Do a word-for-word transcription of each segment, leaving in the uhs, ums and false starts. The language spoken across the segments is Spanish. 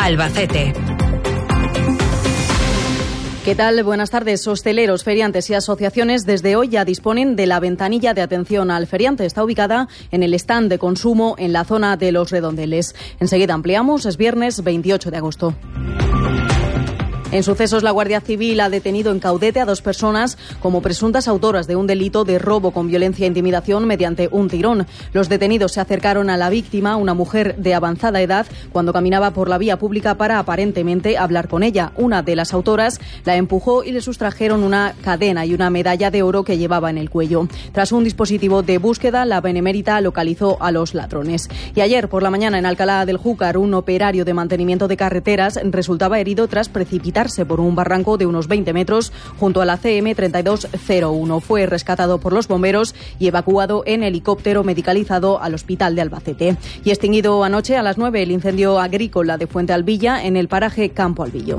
Albacete. ¿Qué tal? Buenas tardes. Hosteleros, feriantes y asociaciones desde hoy ya disponen de la ventanilla de atención al feriante. Está ubicada en el stand de consumo en la zona de Los Redondeles. Enseguida ampliamos, es viernes veintiocho de agosto. En sucesos, la Guardia Civil ha detenido en Caudete a dos personas como presuntas autoras de un delito de robo con violencia e intimidación mediante un tirón. Los detenidos se acercaron a la víctima, una mujer de avanzada edad, cuando caminaba por la vía pública para aparentemente hablar con ella. Una de las autoras la empujó y le sustrajeron una cadena y una medalla de oro que llevaba en el cuello. Tras un dispositivo de búsqueda, la Benemérita localizó a los ladrones. Y ayer por la mañana en Alcalá del Júcar, un operario de mantenimiento de carreteras resultaba herido tras precipitar por un barranco de unos veinte metros junto a la C M treinta y dos cero uno. Fue rescatado por los bomberos y evacuado en helicóptero medicalizado al hospital de Albacete. Y extinguido anoche a las nueve el incendio agrícola de Fuente Albilla en el paraje Campo Albillo.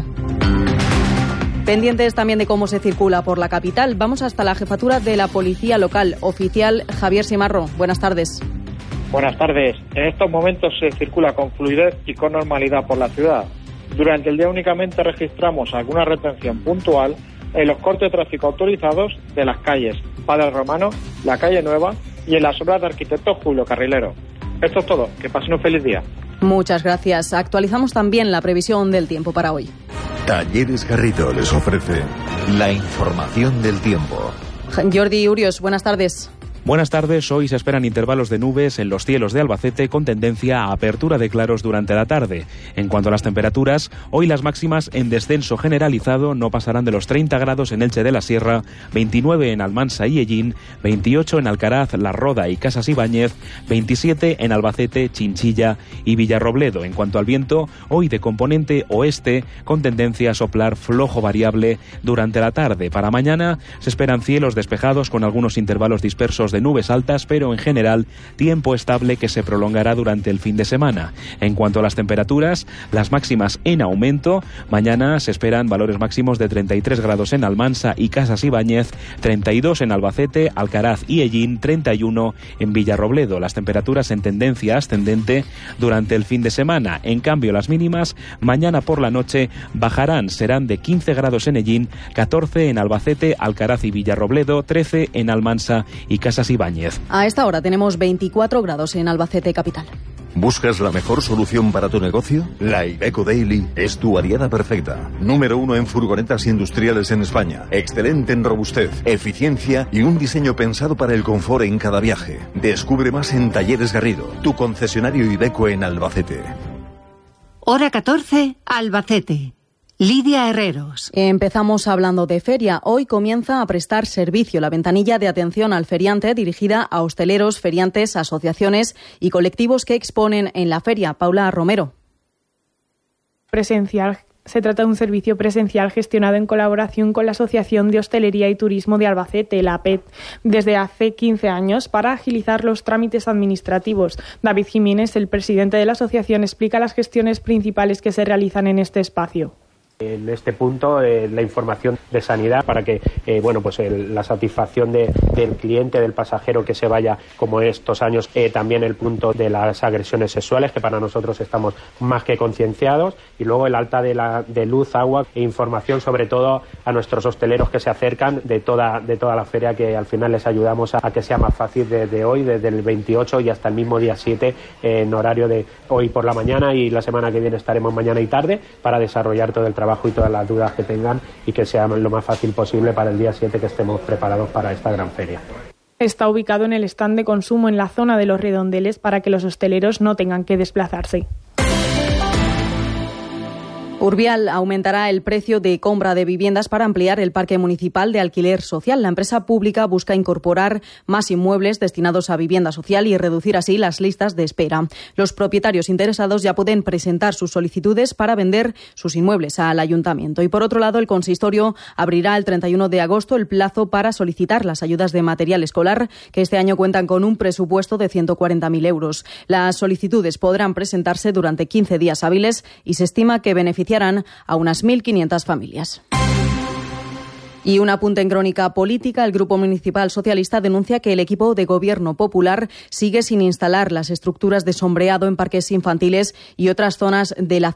Pendientes también de cómo se circula por la capital. Vamos hasta la jefatura de la policía local. Oficial Javier Simarro, buenas tardes. Buenas tardes. En estos momentos se circula con fluidez y con normalidad por la ciudad. Durante el día únicamente registramos alguna retención puntual en los cortes de tráfico autorizados de las calles Padre Romano, la calle Nueva y en las obras de arquitecto Julio Carrilero. Esto es todo. Que pasen un feliz día. Muchas gracias. Actualizamos también la previsión del tiempo para hoy. Talleres Garrido les ofrece la información del tiempo. Jordi Urios, buenas tardes. Buenas tardes. Hoy se esperan intervalos de nubes en los cielos de Albacete con tendencia a apertura de claros durante la tarde. En cuanto a las temperaturas, hoy las máximas en descenso generalizado no pasarán de los treinta grados en Elche de la Sierra, veintinueve en Almansa y Ellín, veintiocho en Alcaraz, La Roda y Casas Ibáñez, veintisiete en Albacete, Chinchilla y Villarrobledo. En cuanto al viento, hoy de componente oeste con tendencia a soplar flojo variable durante la tarde. Para mañana se esperan cielos despejados con algunos intervalos dispersos de de nubes altas, pero en general tiempo estable que se prolongará durante el fin de semana. En cuanto a las temperaturas, las máximas en aumento. Mañana se esperan valores máximos de treinta y tres grados en Almansa y Casas Ibáñez, treinta y dos en Albacete, Alcaraz y Ellín, treinta y uno en Villarrobledo. Las temperaturas en tendencia ascendente durante el fin de semana. En cambio, las mínimas mañana por la noche bajarán, serán de quince grados en Ellín, catorce en Albacete, Alcaraz y Villarrobledo, trece en Almansa y Casas Ibáñez. A esta hora tenemos veinticuatro grados en Albacete capital. ¿Buscas la mejor solución para tu negocio? La Iveco Daily es tu aliada perfecta. Número uno en furgonetas industriales en España. Excelente en robustez, eficiencia y un diseño pensado para el confort en cada viaje. Descubre más en Talleres Garrido, tu concesionario Iveco en Albacete. Hora catorce, Albacete. Lidia Herreros. Empezamos hablando de feria. Hoy comienza a prestar servicio la ventanilla de atención al feriante dirigida a hosteleros, feriantes, asociaciones y colectivos que exponen en la feria. Paula Romero. Presencial. Se trata de un servicio presencial gestionado en colaboración con la Asociación de Hostelería y Turismo de Albacete, la A P E T, desde hace quince años para agilizar los trámites administrativos. David Jiménez, el presidente de la asociación, explica las gestiones principales que se realizan en este espacio. En este punto, eh, la información de sanidad para que eh, bueno, pues el, la satisfacción de, del cliente, del pasajero que se vaya, como estos años, eh, también el punto de las agresiones sexuales, que para nosotros estamos más que concienciados, y luego el alta de, la, de luz, agua e información sobre todo a nuestros hosteleros que se acercan de toda, de toda la feria, que al final les ayudamos a, a que sea más fácil desde hoy, desde el veintiocho y hasta el mismo día siete, eh, en horario de hoy por la mañana, y la semana que viene estaremos mañana y tarde para desarrollar todo el trabajo y todas las dudas que tengan, y que sea lo más fácil posible para el día siete, que estemos preparados para esta gran feria. Está ubicado en el stand de consumo en la zona de Los Redondeles para que los hosteleros no tengan que desplazarse. Urbial aumentará el precio de compra de viviendas para ampliar el parque municipal de alquiler social. La empresa pública busca incorporar más inmuebles destinados a vivienda social y reducir así las listas de espera. Los propietarios interesados ya pueden presentar sus solicitudes para vender sus inmuebles al ayuntamiento. Y por otro lado, el consistorio abrirá el treinta y uno de agosto el plazo para solicitar las ayudas de material escolar, que este año cuentan con un presupuesto de ciento cuarenta mil euros. Las solicitudes podrán presentarse durante quince días hábiles y se estima que beneficiarán a unas mil quinientas familias. Y un apunte en crónica política. El Grupo Municipal Socialista denuncia que el equipo de Gobierno Popular sigue sin instalar las estructuras de sombreado en parques infantiles y otras zonas de la